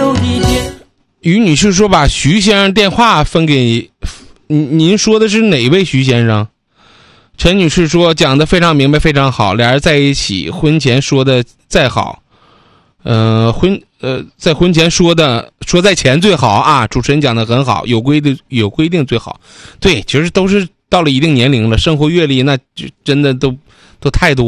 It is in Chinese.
有一天。 于女士说把徐先生电话分给您说的是哪位徐先生？陈女士说讲得非常明白，非常好，俩人在一起，婚前说的再好，在婚前说在前最好啊。主持人讲得很好，有规定最好。对，其实都是到了一定年龄了，生活阅历那就真的都太多。